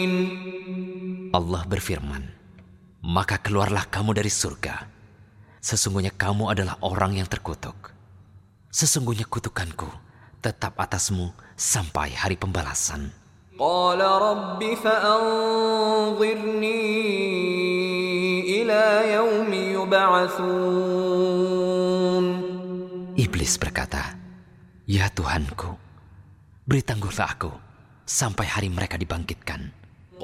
Allah berfirman, maka keluarlah kamu dari surga. Sesungguhnya kamu adalah orang yang terkutuk. Sesungguhnya kutukanku tetap atasmu sampai hari pembalasan. قال رب فأنظرني إلى يوم يبعثون. Iblis berkata, ya Tuhanku, beri tangguhlah aku sampai hari mereka dibangkitkan.